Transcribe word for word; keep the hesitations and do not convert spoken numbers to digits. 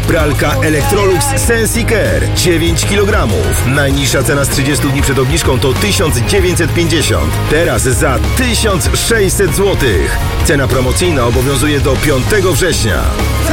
Pralka Electrolux Sensicare dziewięć kilogramów. Najniższa cena z trzydziestu dni przed obniżką to tysiąc dziewięćset pięćdziesiąt. Teraz za tysiąc sześćset złotych. Cena promocyjna obowiązuje do piątego września.